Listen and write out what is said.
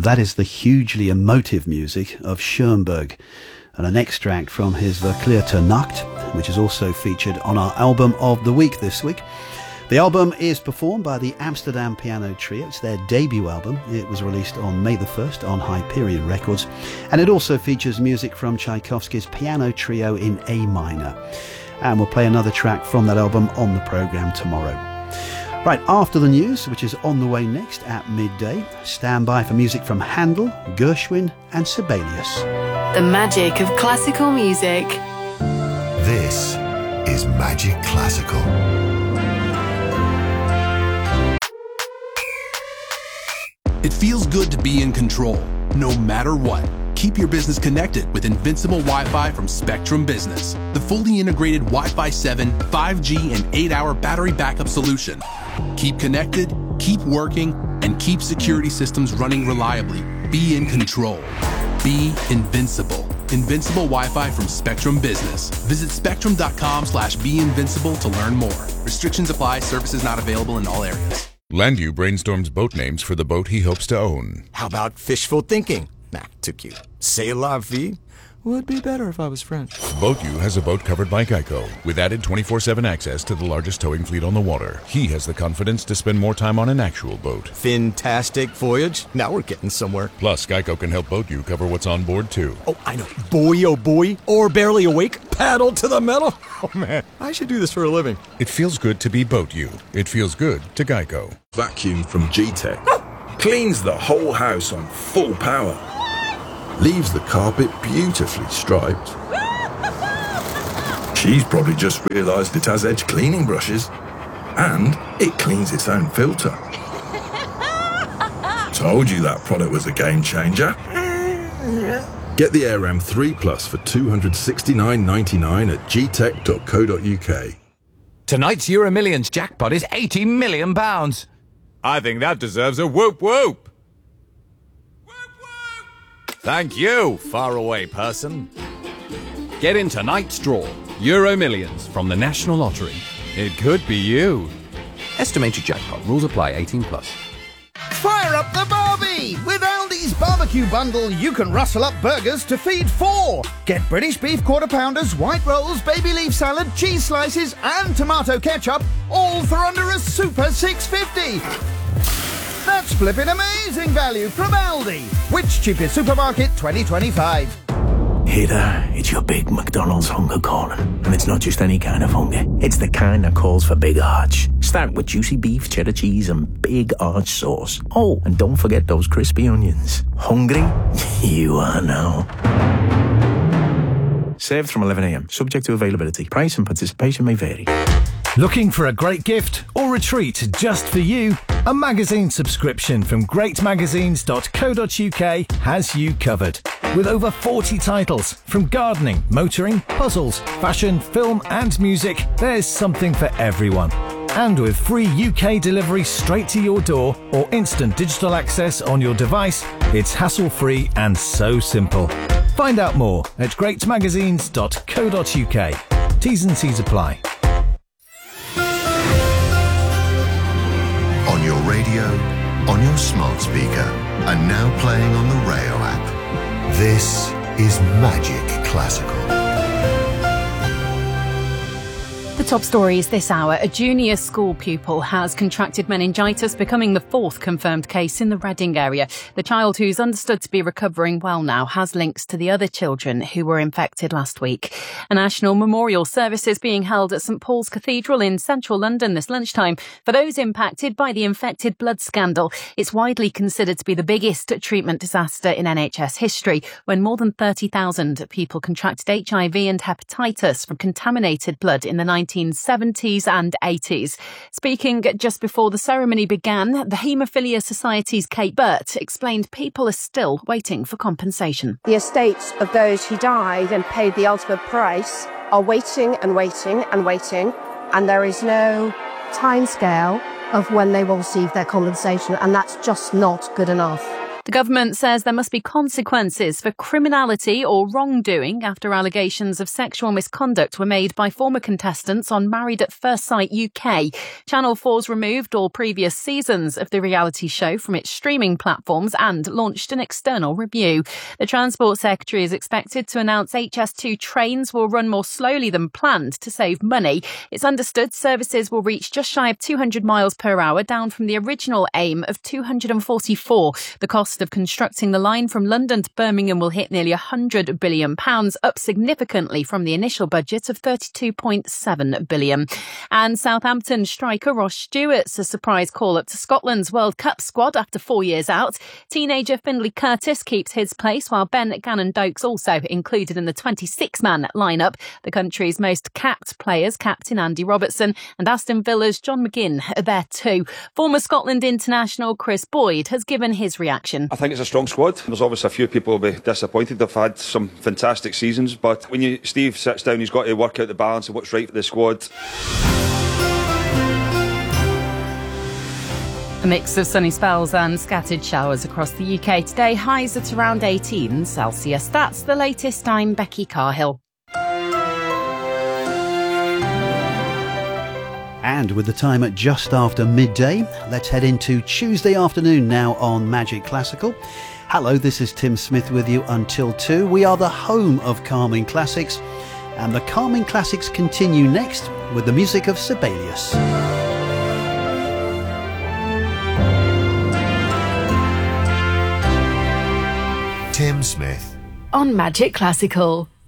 That is the hugely emotive music of Schoenberg, and an extract from his Verklärte Nacht, which is also featured on our album of the week this week. The album is performed by the Amsterdam Piano Trio. It's their debut album. It was released on May the 1st on Hyperion Records, and it also features music from Tchaikovsky's Piano Trio in A minor. And we'll play another track from that album on the programme tomorrow. Right, after the news, which is on the way next at midday, stand by for music from Handel, Gershwin and Sibelius. The magic of classical music. This is Magic Classical. It feels good to be in control, no matter what. Keep your business connected with Invincible Wi-Fi from Spectrum Business, the fully integrated Wi-Fi 7, 5G, and 8-hour battery backup solution. Keep connected, keep working, and keep security systems running reliably. Be in control. Be invincible. Invincible Wi-Fi from Spectrum Business. Visit spectrum.com/beinvincible to learn more. Restrictions apply. Services not available in all areas. Landu brainstorms boat names for the boat he hopes to own. How about fishful thinking? Nah, too cute. C'est la vie would be better if I was French. BoatU has a boat covered by Geico, with added 24/7 access to the largest towing fleet on the water. He has the confidence to spend more time on an actual boat. Fantastic voyage. Now we're getting somewhere. Plus, Geico can help BoatU cover what's on board, too. Oh, I know. Boy, oh boy. Or barely awake. Paddle to the metal. Oh, man. I should do this for a living. It feels good to be BoatU. It feels good to Geico. Vacuum from G-Tech. Cleans the whole house on full power. Leaves the carpet beautifully striped. She's probably just realised it has edge cleaning brushes. And it cleans its own filter. Told you that product was a game changer. Get the AirM 3 Plus for $269.99 at gtech.co.uk. Tonight's Euro Millions jackpot is £80 million. I think that deserves a whoop whoop. Thank you, faraway person. Get in tonight's draw. Euro Millions from the National Lottery. It could be you. Estimated jackpot. Rules apply. 18 plus. Fire up the Barbie! With Aldi's barbecue bundle, you can rustle up burgers to feed 4. Get British beef quarter pounders, white rolls, baby leaf salad, cheese slices, and tomato ketchup, all for under a super $6.50. That's flipping amazing value from Aldi. Which cheapest supermarket 2025? Hey there, it's your big McDonald's hunger calling. And it's not just any kind of hunger. It's the kind that calls for big arch. Start with juicy beef, cheddar cheese and big arch sauce. Oh, and don't forget those crispy onions. Hungry? You are now. Served from 11 a.m. Subject to availability. Price and participation may vary. Looking for a great gift or a treat just for you? A magazine subscription from greatmagazines.co.uk has you covered. With over 40 titles, from gardening, motoring, puzzles, fashion, film and music, there's something for everyone. And with free UK delivery straight to your door or instant digital access on your device, it's hassle-free and so simple. Find out more at greatmagazines.co.uk. T's and C's apply. On your radio, on your smart speaker, and now playing on the Rayo app. This is Magic Classical. The top stories this hour. A junior school pupil has contracted meningitis, becoming the 4th confirmed case in the Reading area. The child, who's understood to be recovering well now, has links to the other children who were infected last week. A national memorial service is being held at St Paul's Cathedral in central London this lunchtime for those impacted by the infected blood scandal. It's widely considered to be the biggest treatment disaster in NHS history, when more than 30,000 people contracted HIV and hepatitis from contaminated blood in the 1970s and 80s. Speaking just before the ceremony began, the Haemophilia Society's Kate Burt explained people are still waiting for compensation. The estates of those who died and paid the ultimate price are waiting and waiting and waiting, and there is no timescale of when they will receive their compensation, and that's just not good enough. The government says there must be consequences for criminality or wrongdoing after allegations of sexual misconduct were made by former contestants on Married at First Sight UK. Channel 4's removed all previous seasons of the reality show from its streaming platforms and launched an external review. The Transport Secretary is expected to announce HS2 trains will run more slowly than planned to save money. It's understood services will reach just shy of 200 miles per hour, down from the original aim of 244. The cost of constructing the line from London to Birmingham will hit nearly £100 billion, up significantly from the initial budget of £32.7 billion. And Southampton striker Ross Stewart's a surprise call-up to Scotland's World Cup squad after 4 years out. Teenager Findlay Curtis keeps his place, while Ben Gannon-Dokes also included in the 26-man lineup. The country's most capped players, captain Andy Robertson and Aston Villa's John McGinn, are there too. Former Scotland international Chris Boyd has given his reaction. I think it's a strong squad. There's obviously a few people will be disappointed. They've had some fantastic seasons, but when Steve sits down, he's got to work out the balance of what's right for the squad. A mix of sunny spells and scattered showers across the UK today. Highs at around 18 Celsius. That's the latest. I'm Becky Carhill. And with the time at just after midday, let's head into Tuesday afternoon now on Magic Classical. Hello, this is Tim Smith with you until 2. We are the home of Calming Classics, and the Calming Classics continue next with the music of Sibelius. Tim Smith on Magic Classical.